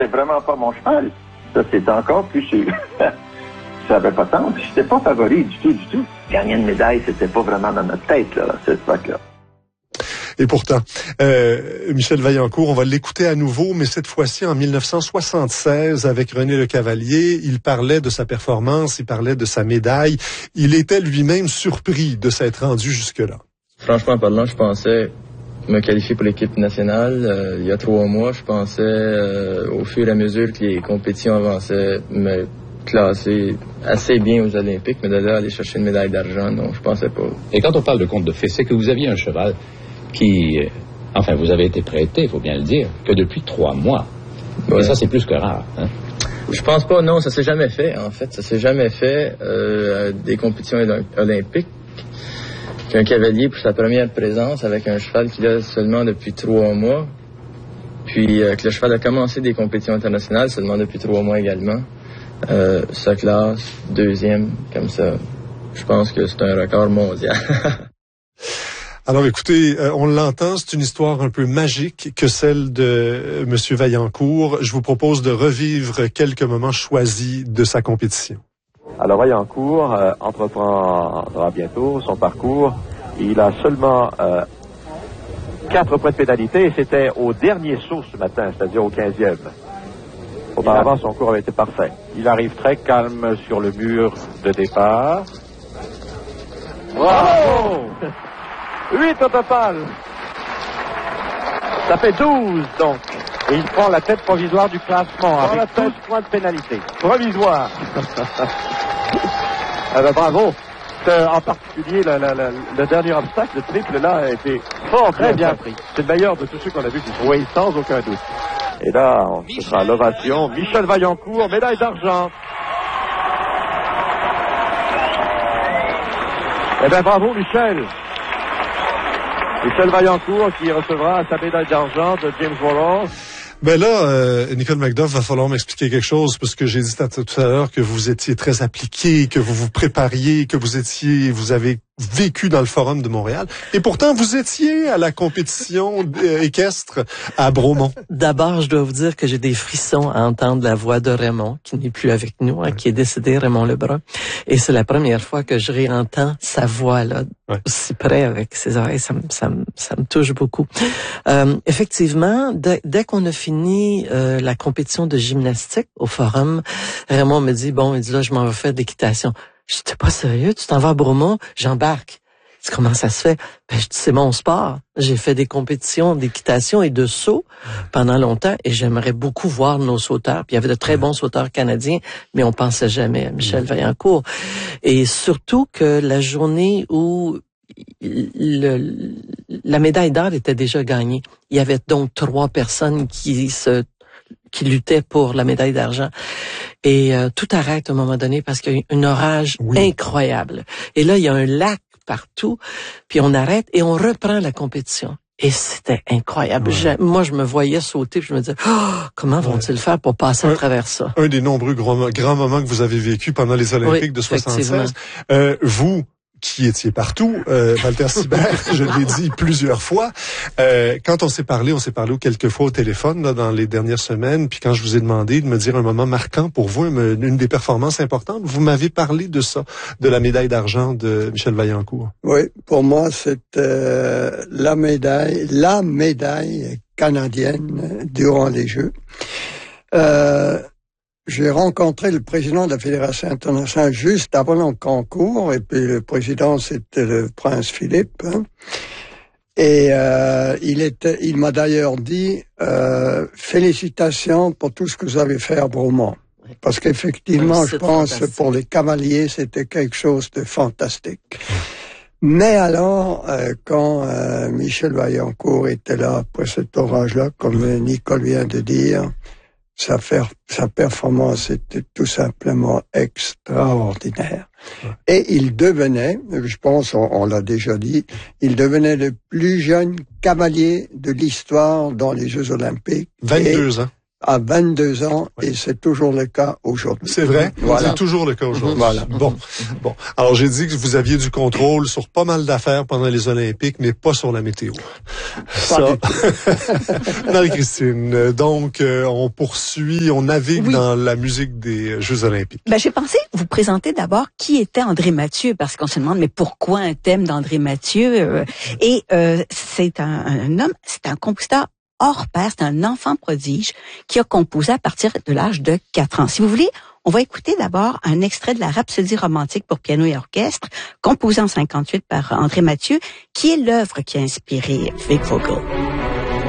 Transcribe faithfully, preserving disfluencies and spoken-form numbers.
C'est vraiment pas mon cheval. Ça, c'est encore plus sûr. Ça n'avait pas de sens. Je n'étais pas favori du tout, du tout. Gagner une médaille, c'était pas vraiment dans notre tête, là, cette époque-là. Et pourtant, euh, Michel Vaillancourt, on va l'écouter à nouveau, mais cette fois-ci en mille neuf cent soixante-seize avec René Lecavalier. Il parlait de sa performance, il parlait de sa médaille. Il était lui-même surpris de s'être rendu jusque-là. Franchement parlant, je pensais me qualifier pour l'équipe nationale. Euh, il y a trois mois, je pensais, euh, au fur et à mesure que les compétitions avançaient, me classer assez bien aux Olympiques, mais d'aller aller chercher une médaille d'argent, non, je pensais pas. Et quand on parle de conte de fées, c'est que vous aviez un cheval qui, euh, enfin, vous avez été prêté, il faut bien le dire, que depuis trois mois. Ouais. Et ça, c'est plus que rare. Hein? Je pense pas, non, ça s'est jamais fait, en fait. Ça s'est jamais fait euh, des compétitions olympiques. Qu'un cavalier pour sa première présence avec un cheval qu'il a seulement depuis trois mois. Puis euh, que le cheval a commencé des compétitions internationales seulement depuis trois mois également. Euh, sa classe, deuxième, comme ça. Je pense que c'est un record mondial. Alors écoutez, euh, on l'entend, c'est une histoire un peu magique que celle de euh, Monsieur Vaillancourt. Je vous propose de revivre quelques moments choisis de sa compétition. Alors Vaillancourt euh, entreprendra bientôt son parcours. Il a seulement euh, quatre points de pénalité et c'était au dernier saut ce matin, c'est-à-dire au quinzième. Auparavant, son cours avait été parfait. Il arrive très calme sur le mur de départ. Bravo! huit au total. Ça fait douze, donc. Et il prend la tête provisoire du classement avec douze points de pénalité. Provisoire. Ah ben, bravo. Euh, en particulier, la, la, la, le dernier obstacle, le triple, là, a été fort, très bien pris. C'est le meilleur de tous ceux qu'on a vus. Oui, sans aucun doute. Et là, on, ce sera l'ovation. Michel Vaillancourt, médaille d'argent. Eh bien, bravo, Michel. Michel Vaillancourt qui recevra sa médaille d'argent de James Wallace. Ben là, euh, Nicole McDuff, va falloir m'expliquer quelque chose parce que j'ai dit tout à l'heure que vous étiez très appliqué, que vous vous prépariez, que vous étiez, vous avez vécu dans le Forum de Montréal. Et pourtant, vous étiez à la compétition équestre à Bromont. D'abord, je dois vous dire que j'ai des frissons à entendre la voix de Raymond, qui n'est plus avec nous, hein, ouais. qui est décédé, Raymond Lebrun. Et c'est la première fois que je réentends sa voix, là, ouais. aussi près avec ses oreilles. Ça me, ça me, ça me touche beaucoup. Euh, effectivement, dès, dès qu'on a fini euh, la compétition de gymnastique au Forum, Raymond me dit, bon, il dit là, je m'en vais faire d'équitation. Je dis, t'es pas sérieux? Tu t'en vas à Bromont? J'embarque. Je dis, comment ça se fait? Ben, je dis, c'est mon sport. J'ai fait des compétitions d'équitation et de saut pendant longtemps et j'aimerais beaucoup voir nos sauteurs. Puis il y avait de très bons sauteurs canadiens, mais on pensait jamais à Michel Vaillancourt. Et surtout que la journée où le, la médaille d'or était déjà gagnée, il y avait donc trois personnes qui se qui luttaient pour la médaille d'argent. Et euh, tout arrête à un moment donné parce qu'il y a un orage oui. incroyable. Et là, il y a un lac partout, puis on arrête et on reprend la compétition. Et c'était incroyable. Ouais. Je, moi, je me voyais sauter, puis je me disais, oh, comment vont-ils ouais. faire pour passer un, à travers ça? Un des nombreux grands, grands moments que vous avez vécu pendant les Olympiques oui, de soixante-seize. Euh, vous, qui étiez partout, euh, Walter Sibert, je l'ai dit plusieurs fois. Euh, quand on s'est parlé, on s'est parlé quelques fois au téléphone là, dans les dernières semaines, puis quand je vous ai demandé de me dire un moment marquant pour vous, une, une des performances importantes, vous m'avez parlé de ça, de la médaille d'argent de Michel Vaillancourt. Oui, pour moi, c'est euh, la médaille, la médaille canadienne durant les Jeux. Euh, J'ai rencontré le président de la Fédération internationale juste avant le concours, et puis le président, c'était le prince Philippe. Hein. Et euh, il était, il m'a d'ailleurs dit euh, félicitations pour tout ce que vous avez fait à Bromont, parce qu'effectivement, je pense pour les cavaliers, c'était quelque chose de fantastique. Mais alors, euh, quand euh, Michel Vaillancourt était là après cet orage-là, comme Nicole vient de dire. Sa, fer, sa performance était tout simplement extraordinaire. Ouais. Et il devenait, je pense, on, on l'a déjà dit, il devenait le plus jeune cavalier de l'histoire dans les Jeux Olympiques. vingt-deux ans. à vingt-deux ans, oui. et c'est toujours le cas aujourd'hui. C'est vrai? Voilà. C'est toujours le cas aujourd'hui. Voilà. Bon. Bon. Alors, j'ai dit que vous aviez du contrôle sur pas mal d'affaires pendant les Olympiques, mais pas sur la météo. Ça. Marie-Christine, donc, euh, on poursuit, on navigue oui. dans la musique des Jeux Olympiques. Ben, j'ai pensé vous présenter d'abord qui était André Mathieu, parce qu'on se demande, mais pourquoi un thème d'André Mathieu? Et euh, c'est un, un homme, c'est un compositeur hors pair, c'est un enfant prodige qui a composé à partir de l'âge de quatre ans. Si vous voulez, on va écouter d'abord un extrait de la Rhapsodie romantique pour piano et orchestre, composée en cinquante-huit par André Mathieu, qui est l'œuvre qui a inspiré Vic Vogel.